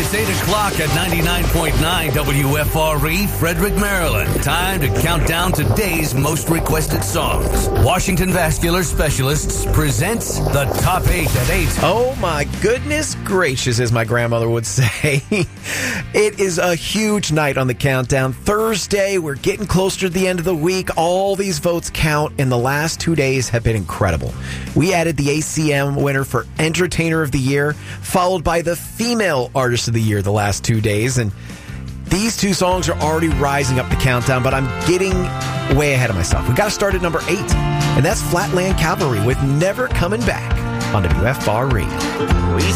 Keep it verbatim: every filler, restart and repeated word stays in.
It's eight o'clock at ninety-nine point nine W F R E, Frederick, Maryland. Time to count down today's most requested songs. Washington Vascular Specialists presents the Top eight at eight. Oh my goodness gracious, as my grandmother would say. It is a huge night on the countdown. Thursday, we're getting closer to the end of the week. All these votes count, and the last two days have been incredible. We added the A C M winner for Entertainer of the Year, followed by the Female Artist of the Year the last two days. And these two songs are already rising up the countdown, but I'm getting way ahead of myself. We got to start at number eight, and that's Flatland Cavalry with Never Coming Back on W F R E. We